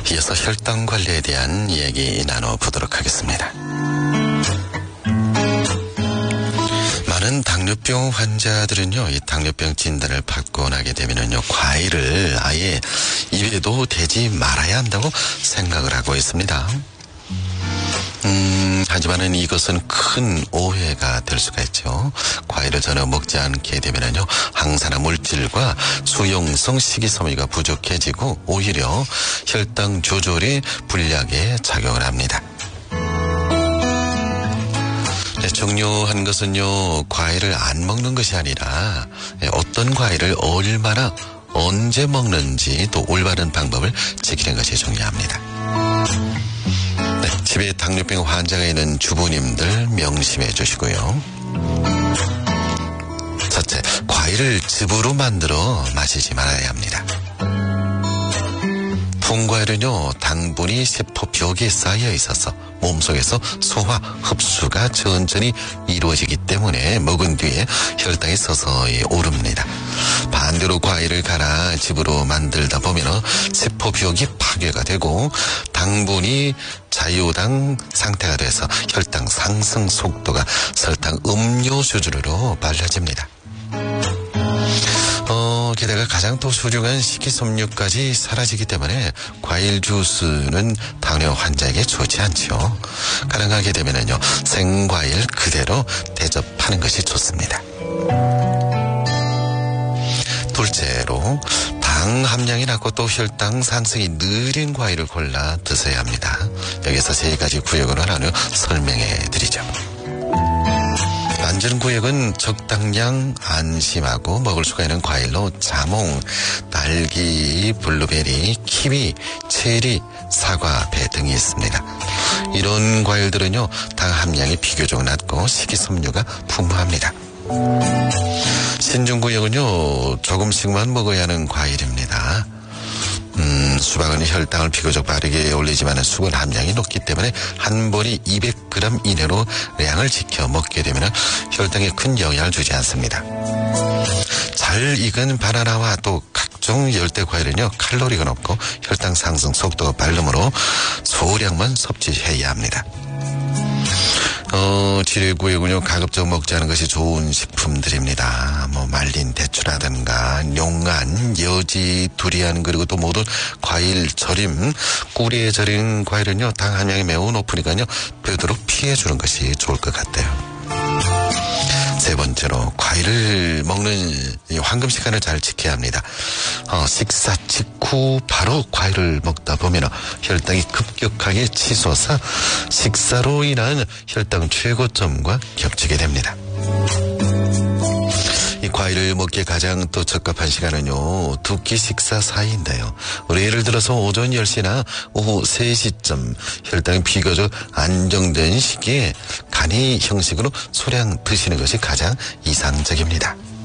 이어서 혈당 관리에 대한 얘기 나눠보도록 하겠습니다. 많은 당뇨병 환자들은요, 이 당뇨병 진단을 받고 나게 되면은요, 과일을 아예 입에도 대지 말아야 한다고 생각을 하고 있습니다. 하지만은 이것은 큰 오해가 될 수가 있죠. 과일을 전혀 먹지 않게 되면은요, 항산화 물질과 수용성 식이섬유가 부족해지고 오히려 혈당 조절이 불리하게 작용을 합니다. 중요한 것은요, 과일을 안 먹는 것이 아니라 어떤 과일을 얼마나 언제 먹는지 또 올바른 방법을 지키는 것이 중요합니다. 집에 당뇨병 환자가 있는 주부님들 명심해 주시고요. 첫째, 과일을 즙으로 만들어 마시지 말아야 합니다. 통과일은요, 당분이 세포 벽에 쌓여 있어서 몸속에서 소화, 흡수가 천천히 이루어지기 때문에 먹은 뒤에 혈당이 서서히 오릅니다. 반대로 과일을 갈아 즙으로 만들다 보면 세포 벽이 파괴가 되고 당분이 자유당 상태가 돼서 혈당 상승 속도가 설탕 음료 수준으로 빨라집니다. 게다가 가장 또 소중한 식이섬유까지 사라지기 때문에 과일 주스는 당뇨 환자에게 좋지 않죠. 가능하게 되면은요, 생과일 그대로 대접하는 것이 좋습니다. 둘째로, 당 함량이 낮고 또 혈당 상승이 느린 과일을 골라 드셔야 합니다. 여기서 세 가지 구역으로 나누어 설명해 드리죠. 안전 구역은 적당량 안심하고 먹을 수가 있는 과일로 자몽, 딸기, 블루베리, 키위, 체리, 사과, 배 등이 있습니다. 이런 과일들은요, 당 함량이 비교적 낮고 식이섬유가 풍부합니다. 신중 구역은요, 조금씩만 먹어야 하는 과일입니다. 수박은 혈당을 비교적 빠르게 올리지만 수분 함량이 높기 때문에 한 번이 200g 이내로 량을 지켜 먹게 되면 혈당에 큰 영향을 주지 않습니다. 잘 익은 바나나와 또 각종 열대 과일은요, 칼로리가 높고 혈당 상승 속도가 빠르므로 소량만 섭취해야 합니다. 지뢰구역은요, 가급적 먹지 않은 것이 좋은 식품들입니다. 말린 대추라든가 용안, 여지, 두리안, 그리고 또 모든 과일 절임, 꿀에 절인 과일은요, 당 함량이 매우 높으니까요, 되도록 피해주는 것이 좋을 것 같아요. 세 번째로, 과일을 먹는 황금 시간을 잘 지켜야 합니다. 식사 직후 바로 과일을 먹다 보면 혈당이 급격하게 치솟아 식사로 인한 혈당 최고점과 겹치게 됩니다. 이 과일을 먹기에 가장 또 적합한 시간은요, 두 끼 식사 사이인데요. 예를 들어서 오전 10시나 오후 3시쯤 혈당이 비교적 안정된 시기에 간이 형식으로 소량 드시는 것이 가장 이상적입니다.